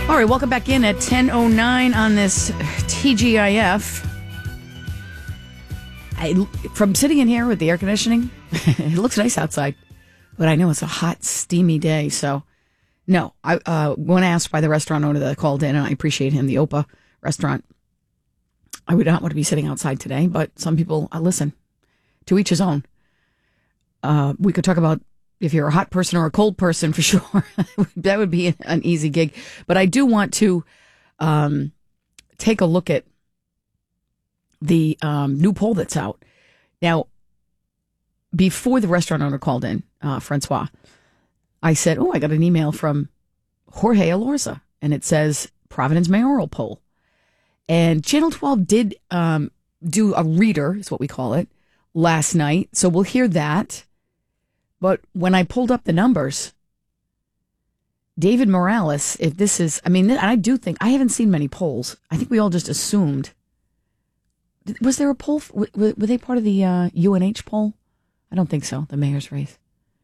All right, welcome back in at 10:09 on this TGIF. From sitting in here with the air conditioning, it looks nice outside, but I know it's a hot, steamy day. So, no, when asked by the restaurant owner that called in, and I appreciate him, the Opa restaurant, I would not want to be sitting outside today, but some people, listen, to each his own. We could talk about if you're a hot person or a cold person for sure. That would be an easy gig. But I do want to take a look at the new poll that's out. Now, before the restaurant owner called in, Francois, I said, I got an email from Jorge Elorza, and it says Providence mayoral poll. And Channel 12 did do a reader, is what we call it, last night. So we'll hear that. But when I pulled up the numbers, David Morales, if this is, I do think, I haven't seen many polls. I think we all just assumed. Was there a poll? Were they part of the UNH poll? I don't think so, the mayor's race.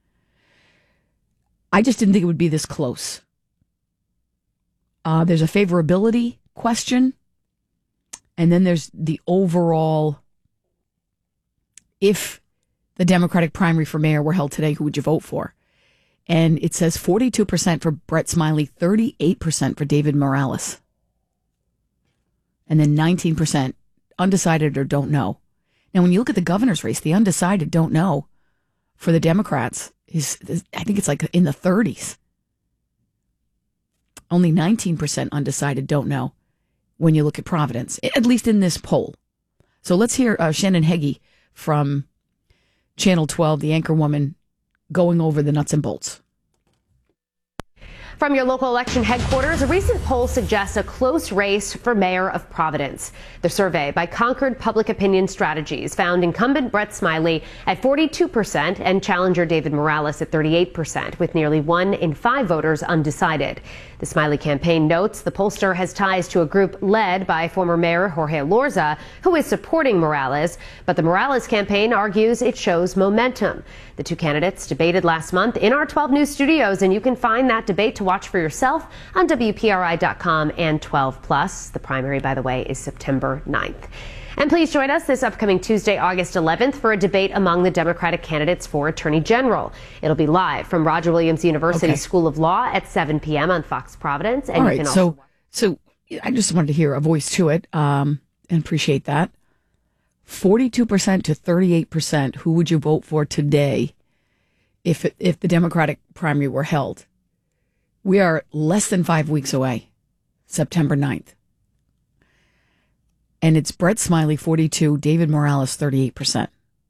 I just didn't think it would be this close. There's a favorability question. And then there's the overall, if the Democratic primary for mayor were held today, who would you vote for? And it says 42% for Brett Smiley, 38% for David Morales. And then 19% undecided or don't know. Now, when you look at the governor's race, the undecided don't know for the Democrats is, I think it's like in the 30s. Only 19% undecided don't know when you look at Providence, at least in this poll. So let's hear Shannon Heggie from Channel 12, the anchor woman, going over the nuts and bolts. From your local election headquarters, a recent poll suggests a close race for mayor of Providence. The survey by Concord Public Opinion Strategies found incumbent Brett Smiley at 42% and challenger David Morales at 38%, with nearly 1 in 5 voters undecided. The Smiley campaign notes the pollster has ties to a group led by former Mayor Jorge Elorza, who is supporting Morales, but the Morales campaign argues it shows momentum. The two candidates debated last month in our 12 News studios, and you can find that debate to watch for yourself on WPRI.com and 12 Plus. The primary, by the way, is September 9th. And please join us this upcoming Tuesday, August 11th, for a debate among the Democratic candidates for Attorney General. It'll be live from Roger Williams University School of Law at 7 p.m. on Fox Providence. And all right, so I just wanted to hear a voice to it and appreciate that. 42% to 38%, who would you vote for today if the Democratic primary were held? We are less than 5 weeks away, September 9th. And it's Brett Smiley, 42, David Morales, 38%.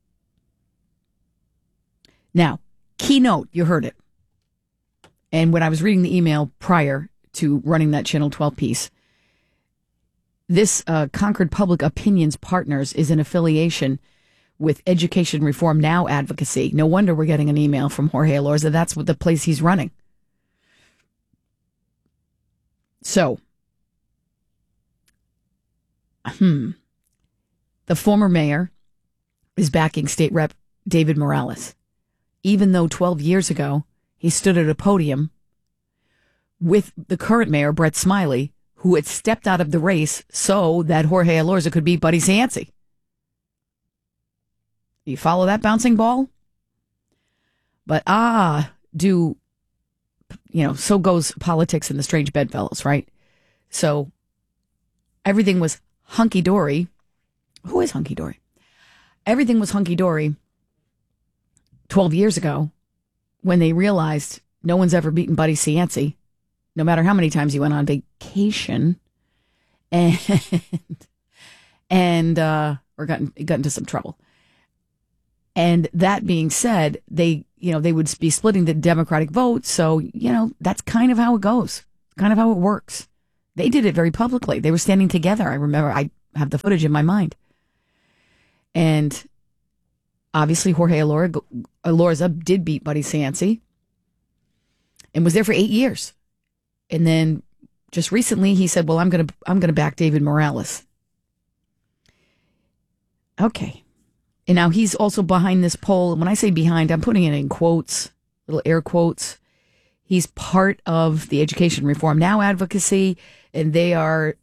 Now, keynote, you heard it. And when I was reading the email prior to running that Channel 12 piece, this Concord Public Opinions Partners is an affiliation with Education Reform Now Advocacy. No wonder we're getting an email from Jorge Elorza. That's what the place he's running. So, the former mayor is backing State Rep David Morales, even though 12 years ago he stood at a podium with the current mayor, Brett Smiley, who had stepped out of the race so that Jorge Elorza could beat Buddy Cianci. You follow that bouncing ball? But so goes politics in the strange bedfellows, right? So everything was hunky-dory. Who is hunky-dory? Everything was hunky-dory 12 years ago when they realized no one's ever beaten Buddy Cianci, no matter how many times he went on vacation and got into some trouble. And that being said, they would be splitting the Democratic vote. So, that's kind of how it goes, kind of how it works. They did it very publicly. They were standing together. I remember, I have the footage in my mind. And obviously Jorge Elorza did beat Buddy Cianci and was there for 8 years. And then just recently he said, well, I'm going to back David Morales. Okay. And now he's also behind this poll. And when I say behind, I'm putting it in quotes, little air quotes. He's part of the Education Reform Now advocacy, and they are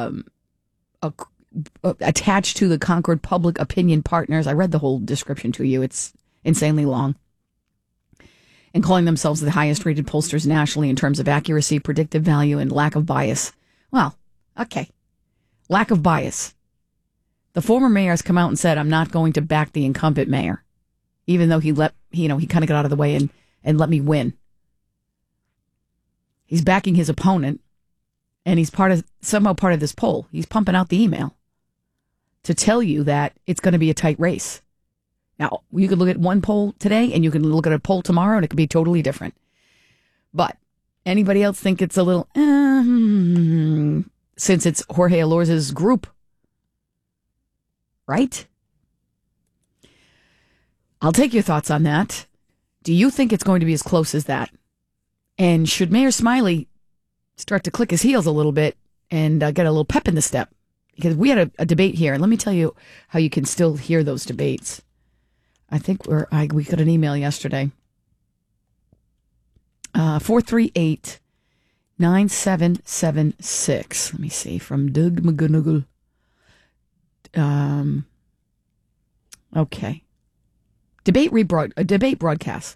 attached to the Concord Public Opinion Partners. I read the whole description to you. It's insanely long. And calling themselves the highest rated pollsters nationally in terms of accuracy, predictive value, and lack of bias. Well, okay. Lack of bias. The former mayor has come out and said, I'm not going to back the incumbent mayor, even though he kind of got out of the way and let me win. He's backing his opponent, and he's somehow part of this poll. He's pumping out the email to tell you that it's going to be a tight race. Now, you could look at one poll today, and you can look at a poll tomorrow, and it could be totally different. But anybody else think it's a little, since it's Jorge Alorz's group, right? I'll take your thoughts on that. Do you think it's going to be as close as that? And should Mayor Smiley start to click his heels a little bit and get a little pep in the step? Because we had a debate here, and let me tell you how you can still hear those debates. I think we got an email yesterday. 438-9776. Let me see, from Doug McGonigal. Okay. Debate broadcast.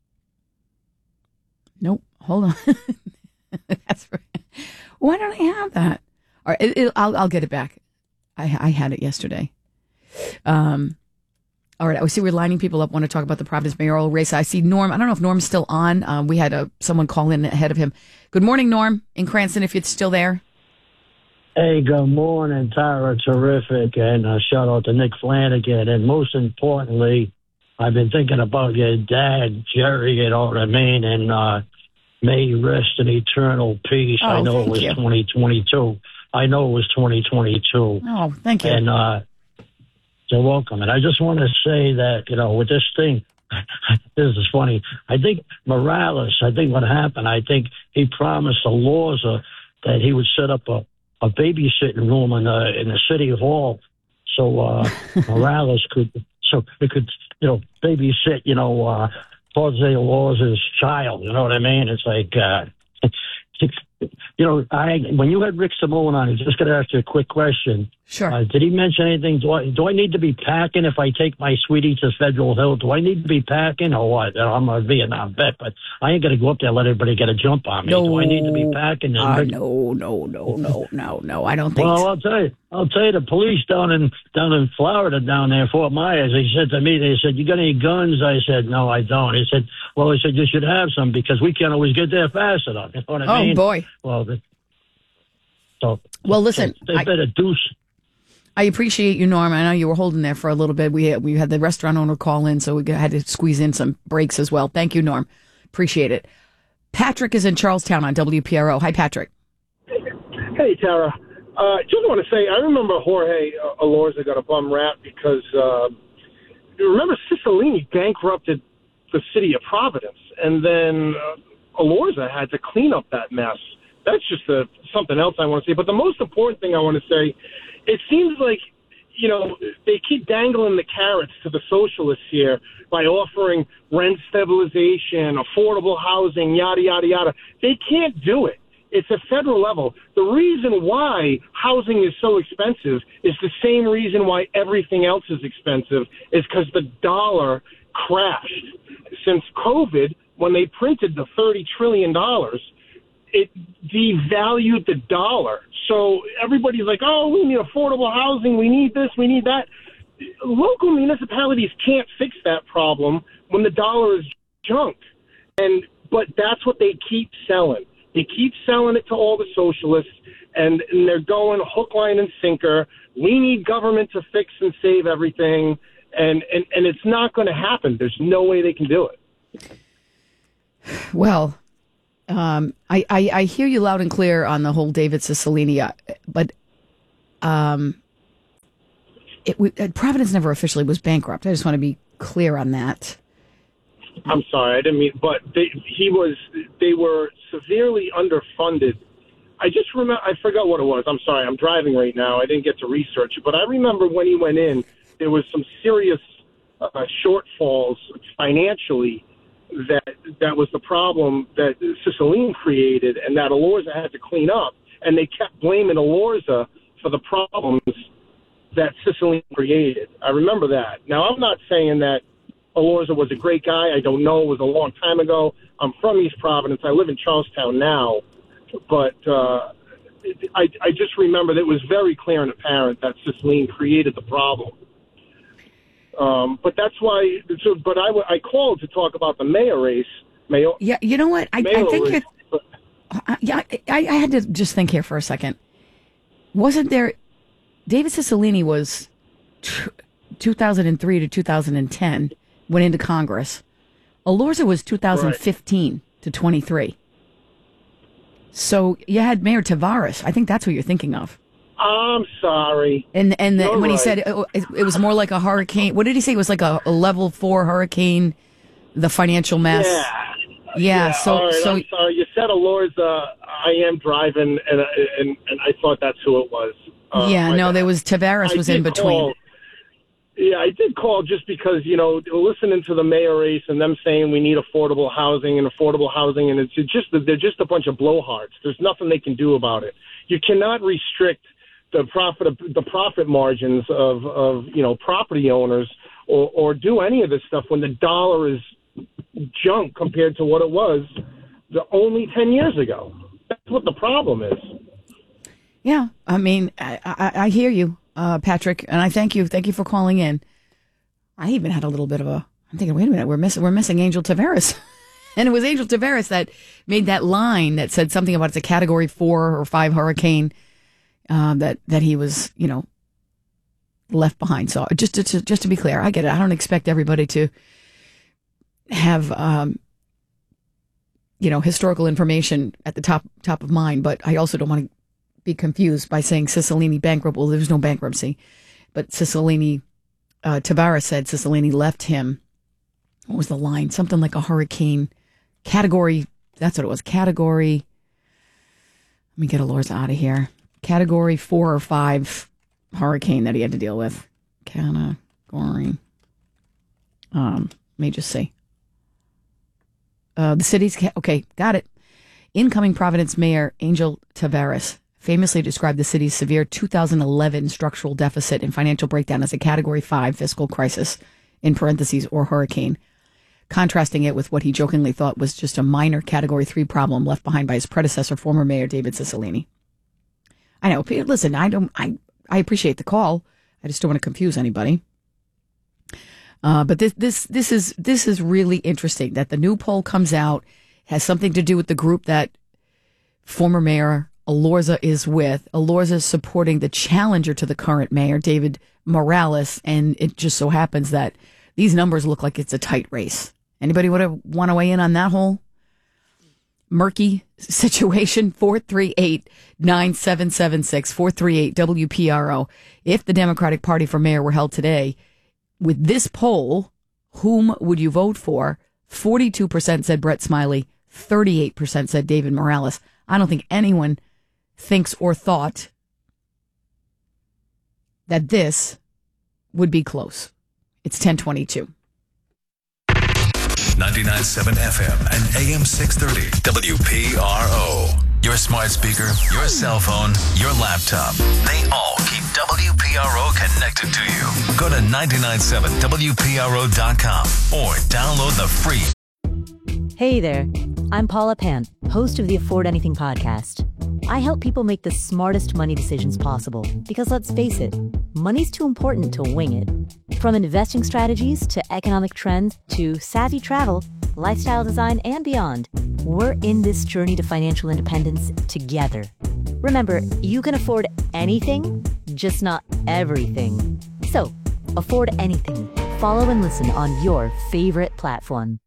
Nope. Hold on. That's right. Why don't I have that? All right, I'll get it back. I had it yesterday. All right, I see we're lining people up. Want to talk about the Providence mayoral race. I see Norm. I don't know if Norm's still on. We had someone call in ahead of him. Good morning, Norm, in Cranston, if it's still there. Hey, good morning, Tara. Terrific. And shout out to Nick Flanagan. And most importantly, I've been thinking about your dad, Jerry, you know what I mean? And may he rest in eternal peace. I know it was 2022. I know it was 2022. Oh, thank you. And you're welcome. And I just want to say that, you know, with this thing, this is funny. I think Morales, what happened, I think he promised the laws that he would set up a babysitting room in the city hall so Morales could babysit, Jose Law's child. You know what I mean? It's like, when you had Rick Simone on, I just got to ask you a quick question. Sure. Did he mention anything? Do I need to be packing if I take my sweetie to Federal Hill? Do I need to be packing or what? I'm a Vietnam vet, but I ain't going to go up there and let everybody get a jump on me. No. Do I need to be packing? No. I don't think so. Well, I'll tell you, the police down in Florida, down there, Fort Myers, they said to me, you got any guns? I said, no, I don't. He said, you should have some because we can't always get there fast enough. You know what I mean? Oh, boy. Listen. They better do. I appreciate you, Norm. I know you were holding there for a little bit. We had the restaurant owner call in, so we had to squeeze in some breaks as well. Thank you, Norm. Appreciate it. Patrick is in Charlestown on WPRO. Hi, Patrick. Hey, Tara. Just want to say, I remember Jorge Alorza got a bum rap because, remember Cicilline bankrupted the city of Providence, and then Alorza had to clean up that mess. That's just something else I want to say. But the most important thing I want to say, it seems like, they keep dangling the carrots to the socialists here by offering rent stabilization, affordable housing, yada, yada, yada. They can't do it. It's a federal level. The reason why housing is so expensive is the same reason why everything else is expensive, is because the dollar crashed. Since COVID, when they printed the $30 trillion, it devalued the dollar. So everybody's like, oh, we need affordable housing, we need this, we need that. Local municipalities can't fix that problem when the dollar is junk. But that's what they keep selling. They keep selling it to all the socialists, and they're going hook, line, and sinker. We need government to fix and save everything, and it's not going to happen. There's no way they can do it. Well, I hear you loud and clear on the whole David Cicilline, but Providence never officially was bankrupt. I just want to be clear on that. I'm sorry, I didn't mean, but they were severely underfunded. I just remember, I forgot what it was. I'm sorry, I'm driving right now. I didn't get to research it, but I remember when he went in, there was some serious shortfalls financially, that was the problem that Cicilline created and that Elorza had to clean up. And they kept blaming Elorza for the problems that Cicilline created. I remember that. Now, I'm not saying that Elorza was a great guy. I don't know. It was a long time ago. I'm from East Providence. I live in Charlestown now. But I just remember that it was very clear and apparent that Cicilline created the problem. But that's why. But I called to talk about the mayor race. Yeah, you know what? I think I had to just think here for a second. Wasn't there? David Cicilline was 2003 to 2010 went into Congress. Elorza was 2015 to 23. So you had Mayor Taveras. I think that's what you're thinking of. I'm sorry. And when he said it was more like a hurricane, what did he say? It was like a level 4 hurricane, the financial mess. Yeah. So I'm sorry. You said Elorza. I am driving, and I thought that's who it was. There was Taveras was in between. I did call just because, listening to the mayor race and them saying we need affordable housing, and it's just they're just a bunch of blowhards. There's nothing they can do about it. You cannot restrict the profit margins of property owners or do any of this stuff when the dollar is junk compared to what it was only 10 years ago. That's what the problem is. Yeah, I mean, I hear you, Patrick, and I thank you for calling in. I even had a little bit of I'm thinking, wait a minute, we're missing Angel Taveras. And it was Angel Taveras that made that line that said something about it's a Category 4 or 5 hurricane that he was, left behind. So just to be clear, I get it. I don't expect everybody to have historical information at the top of mind, but I also don't want to be confused by saying Cicilline bankrupt. Well, there was no bankruptcy, but Taveras said Cicilline left him. What was the line? Something like a hurricane category. That's what it was. Category. Let me get Elorza out of here. Category 4 or 5 hurricane that he had to deal with. Category. Let me just see. The city's okay. Got it. Incoming Providence Mayor Angel Taveras famously described the city's severe 2011 structural deficit and financial breakdown as a Category 5 fiscal crisis, in parentheses, or hurricane, contrasting it with what he jokingly thought was just a minor Category 3 problem left behind by his predecessor, former Mayor David Cicilline. I know. Listen, I appreciate the call. I just don't want to confuse anybody. But this is really interesting that the new poll comes out, has something to do with the group that former Mayor Elorza is with. Elorza is supporting the challenger to the current mayor, David Morales, and it just so happens that these numbers look like it's a tight race. Anybody want to weigh in on that whole murky situation? 438-9776, 438-WPRO. If the Democratic Party for mayor were held today, with this poll, whom would you vote for? 42% said Brett Smiley, 38% said David Morales. I don't think anyone thinks or thought that this would be close. It's 1022. 99.7 FM and AM 630 WPRO. Your smart speaker, your cell phone, your laptop. They all keep WPRO connected to you. Go to 997WPRO.com or download the free. Hey there. I'm Paula Pan, host of the Afford Anything podcast. I help people make the smartest money decisions possible because, let's face it, money's too important to wing it. From investing strategies to economic trends to savvy travel, lifestyle design, and beyond, we're in this journey to financial independence together. Remember, you can afford anything, just not everything. So, afford anything. Follow and listen on your favorite platform.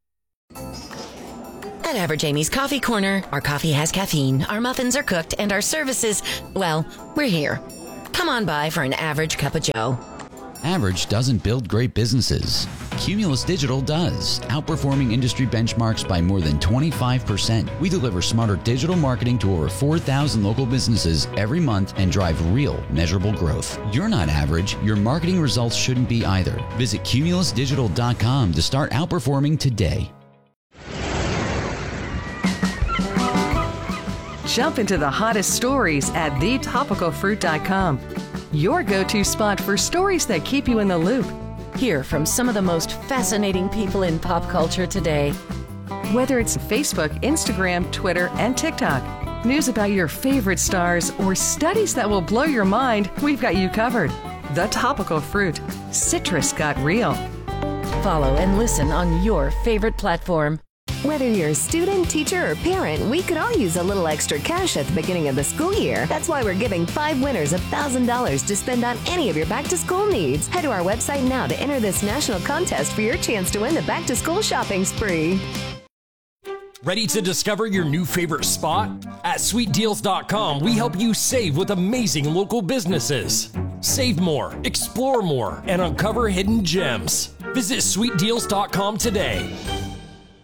At Average Amy's Coffee Corner, our coffee has caffeine, our muffins are cooked, and our services, well, we're here. Come on by for an average cup of joe. Average doesn't build great businesses. Cumulus Digital does, outperforming industry benchmarks by more than 25%. We deliver smarter digital marketing to over 4,000 local businesses every month and drive real, measurable growth. You're not average. Your marketing results shouldn't be either. Visit cumulusdigital.com to start outperforming today. Jump into the hottest stories at thetopicalfruit.com. Your go-to spot for stories that keep you in the loop. Hear from some of the most fascinating people in pop culture today. Whether it's Facebook, Instagram, Twitter, and TikTok, news about your favorite stars, or studies that will blow your mind, we've got you covered. The Topical Fruit. Citrus got real. Follow and listen on your favorite platform. Whether you're a student, teacher, or parent, we could all use a little extra cash at the beginning of the school year. That's why we're giving 5 winners $1,000 to spend on any of your back-to-school needs. Head to our website now to enter this national contest for your chance to win the back-to-school shopping spree. Ready to discover your new favorite spot? At sweetdeals.com, we help you save with amazing local businesses. Save more, explore more, and uncover hidden gems. Visit sweetdeals.com today.